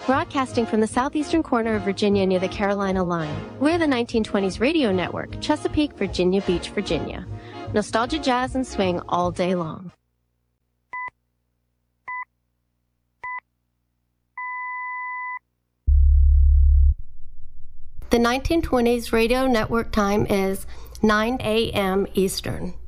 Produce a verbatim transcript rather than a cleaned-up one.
Broadcasting from the southeastern corner of Virginia near the Carolina line, we're the nineteen twenties Radio Network, Chesapeake, Virginia Beach, Virginia. Nostalgia, jazz, and swing all day long. The nineteen twenties Radio Network time is nine a m Eastern.